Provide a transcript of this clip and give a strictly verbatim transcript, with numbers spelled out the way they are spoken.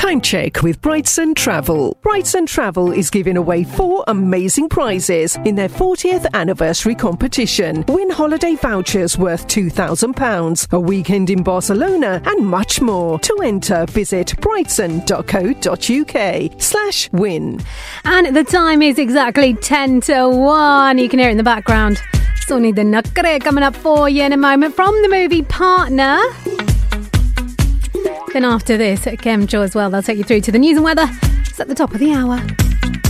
Time check with Brightson Travel. Brightson Travel is giving away four amazing prizes in their fortieth anniversary competition. Win holiday vouchers worth two thousand pounds, a weekend in Barcelona, and much more. To enter, visit brightson.co.uk slash win. And the time is exactly ten to one. You can hear it in the background. Sony the Nakare coming up for you in a moment from the movie Partner. Then after this, Kem Cho as well, they'll take you through to the news and weather. It's at the top of the hour.